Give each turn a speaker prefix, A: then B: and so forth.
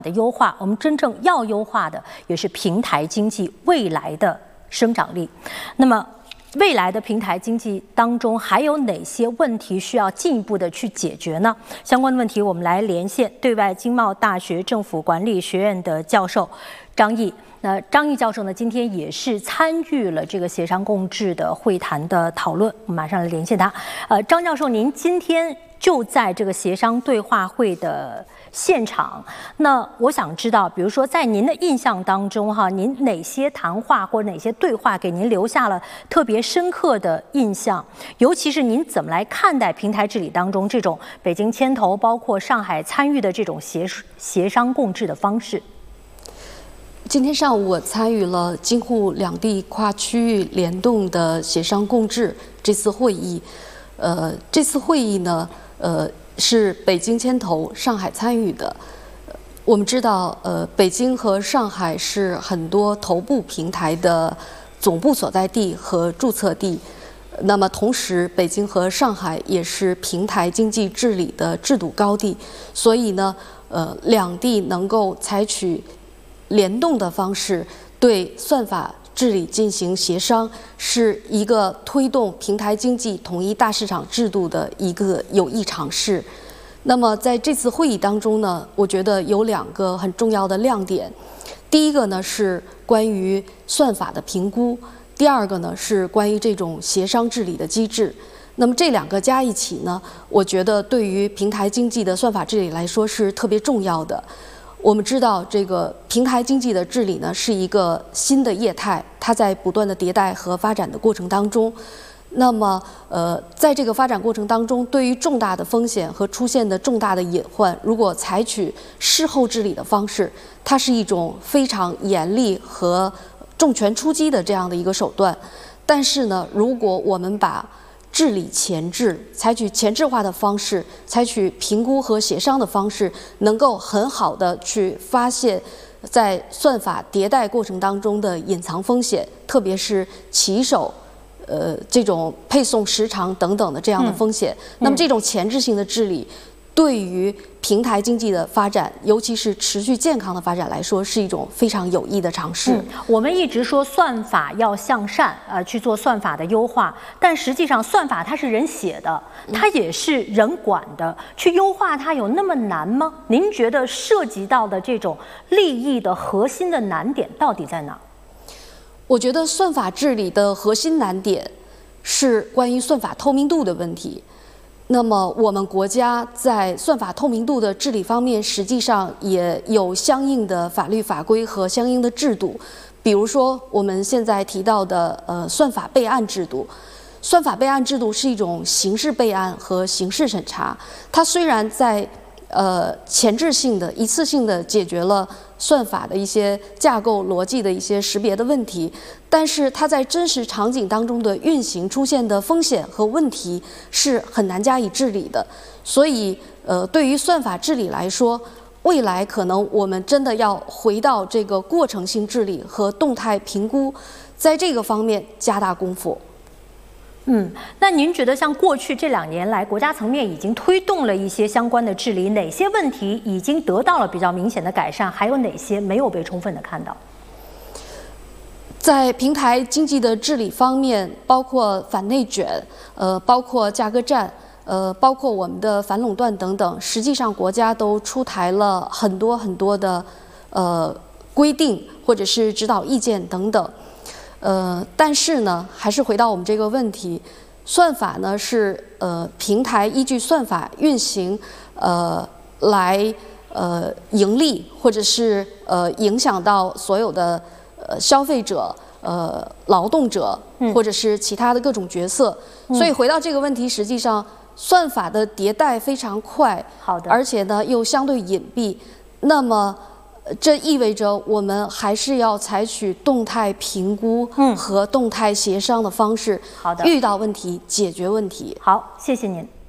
A: 的优化，我们真正要优化的也是平台经济未来的生长力。那么，未来的平台经济当中还有哪些问题需要进一步的去解决呢？相关的问题，我们来连线对外经贸大学政府管理学院的教授张毅。那张毅教授呢，今天也是参与了这个协商共治的会谈的讨论，我们马上来连线他。张教授，您今天就在这个协商对话会的现场，那我想知道，比如说在您的印象当中，您哪些谈话或者哪些对话给您留下了特别深刻的印象？尤其是您怎么来看待平台治理当中这种北京牵头，包括上海参与的这种协商共治的方式？
B: 今天上午我参与了京沪两地跨区域联动的协商共治这次会议。这次会议呢，是北京牵头，上海参与的。我们知道，北京和上海是很多头部平台的总部所在地和注册地。那么同时，北京和上海也是平台经济治理的制度高地，所以呢，两地能够采取联动的方式对算法治理进行协商，是一个推动平台经济统一大市场制度的一个有益尝试。那么在这次会议当中呢，我觉得有两个很重要的亮点。第一个呢是关于算法的评估，第二个呢是关于这种协商治理的机制。那么这两个加一起呢，我觉得对于平台经济的算法治理来说是特别重要的。我们知道，这个平台经济的治理呢是一个新的业态，它在不断的迭代和发展的过程当中。那么，在这个发展过程当中，对于重大的风险和出现的重大的隐患，如果采取事后治理的方式，它是一种非常严厉和重拳出击的这样的一个手段。但是呢，如果我们把治理前置，采取前置化的方式，采取评估和协商的方式，能够很好的去发现在算法迭代过程当中的隐藏风险，特别是骑手这种配送时长等等的这样的风险。那么这种前置性的治理对于平台经济的发展，尤其是持续健康的发展来说，是一种非常有益的尝试。
A: 我们一直说算法要向善，去做算法的优化，但实际上算法它是人写的，它也是人管的，去优化它有那么难吗？您觉得涉及到的这种利益的核心的难点到底在哪？
B: 我觉得算法治理的核心难点是关于算法透明度的问题。那么我们国家在算法透明度的治理方面，实际上也有相应的法律法规和相应的制度。比如说我们现在提到的算法备案制度。算法备案制度是一种刑事备案和刑事审查，它虽然在前置性的一次性的解决了算法的一些架构逻辑的一些识别的问题，但是它在真实场景当中的运行出现的风险和问题是很难加以治理的。所以对于算法治理来说，未来可能我们真的要回到这个过程性治理和动态评估，在这个方面加大功夫。
A: 那您觉得像过去这2年来，国家层面已经推动了一些相关的治理，哪些问题已经得到了比较明显的改善，还有哪些没有被充分的看到？
B: 在平台经济的治理方面，包括反内卷，包括价格战，包括我们的反垄断等等，实际上国家都出台了很多很多的规定或者是指导意见等等。但是呢，还是回到我们这个问题，算法呢是平台依据算法运行来盈利，或者是影响到所有的消费者、劳动者或者是其他的各种角色。所以回到这个问题，实际上算法的迭代非常快，而且呢又相对隐蔽。那么这意味着我们还是要采取动态评估和动态协商的方式，遇到问题解决问题。
A: 好，谢谢您。